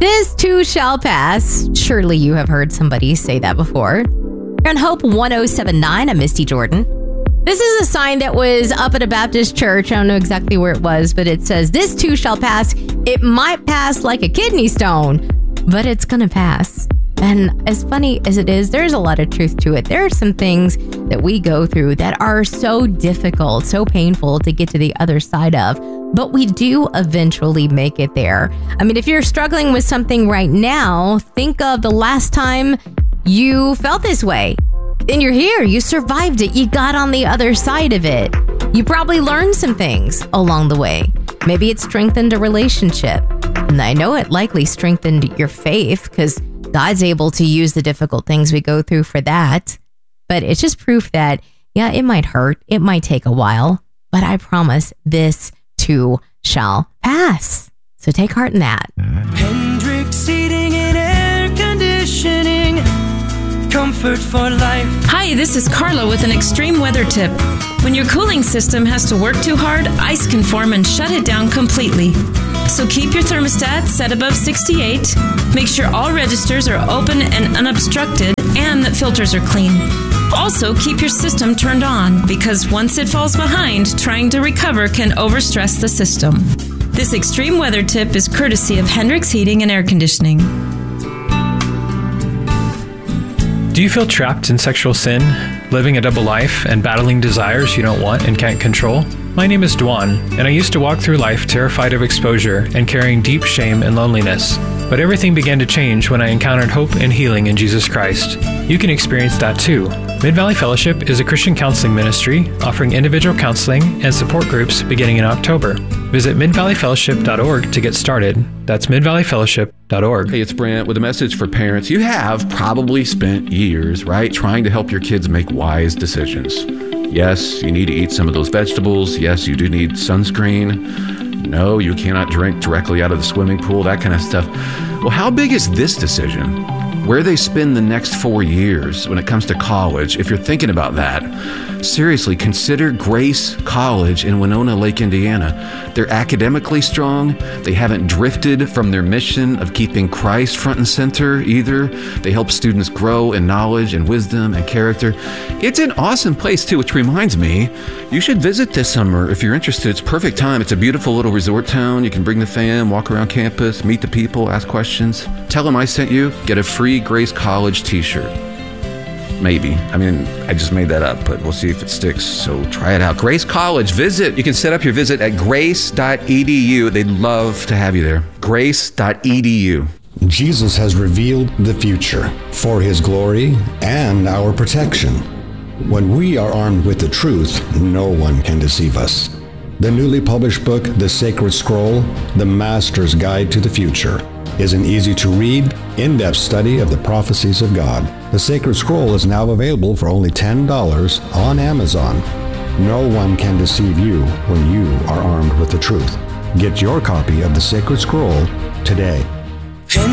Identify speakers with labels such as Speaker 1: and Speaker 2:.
Speaker 1: This too shall pass. Surely you have heard somebody say that before. You're on Hope 1079. I'm Misty Jordan. This is a sign that was up at a Baptist church. I don't know exactly where it was, but it says, this too shall pass. It might pass like a kidney stone, but it's going to pass. And as funny as it is, there's a lot of truth to it. There are some things that we go through that are so difficult, so painful to get to the other side of, but we do eventually make it there. I mean, if you're struggling with something right now, think of the last time you felt this way. And you're here, you survived it, you got on the other side of it. You probably learned some things along the way. Maybe it strengthened a relationship. And I know it likely strengthened your faith because God's able to use the difficult things we go through for that. But it's just proof that, yeah, it might hurt. It might take a while. But I promise this too shall pass. So take heart in that.
Speaker 2: Hendrix Heating and Air Conditioning. Comfort for life.
Speaker 3: Hi, this is Carla with an extreme weather tip. When your cooling system has to work too hard, ice can form and shut it down completely. So keep your thermostat set above 68. Make sure all registers are open and unobstructed and that filters are clean. Also, keep your system turned on because once it falls behind, trying to recover can overstress the system. This extreme weather tip is courtesy of Hendrix Heating and Air Conditioning.
Speaker 4: Do you feel trapped in sexual sin, living a double life, and battling desires you don't want and can't control? My name is Dwan, and I used to walk through life terrified of exposure and carrying deep shame and loneliness. But everything began to change when I encountered hope and healing in Jesus Christ. You can experience that too. Mid-Valley Fellowship is a Christian counseling ministry offering individual counseling and support groups beginning in October. Visit midvalleyfellowship.org to get started. That's midvalleyfellowship.org.
Speaker 5: Hey, it's Brent with a message for parents. You have probably spent years, right, trying to help your kids make wise decisions. Yes, you need to eat some of those vegetables. Yes, you do need sunscreen. No, you cannot drink directly out of the swimming pool, that kind of stuff. Well, how big is this decision? Where they spend the next 4 years when it comes to college, if you're thinking about that, seriously, consider Grace College in Winona Lake, Indiana. They're academically strong. They haven't drifted from their mission of keeping Christ front and center either. They help students grow in knowledge and wisdom and character. It's an awesome place too, which reminds me, you should visit this summer if you're interested. It's perfect time. It's a beautiful little resort town. You can bring the fam, walk around campus, meet the people, ask questions. Tell them I sent you. Get a free Grace College t-shirt. Maybe. I mean, I just made that up, but we'll see if it sticks. So try it out. Grace College, visit. You can set up your visit at grace.edu. They'd love to have you there. Grace.edu.
Speaker 6: Jesus has revealed the future for his glory and our protection. When we are armed with the truth, no one can deceive us. The newly published book, The Sacred Scroll, The Master's Guide to the Future, is an easy-to-read, in-depth study of the prophecies of God. The Sacred Scroll is now available for only $10 on Amazon. No one can deceive you when you are armed with the truth. Get your copy of The Sacred Scroll today.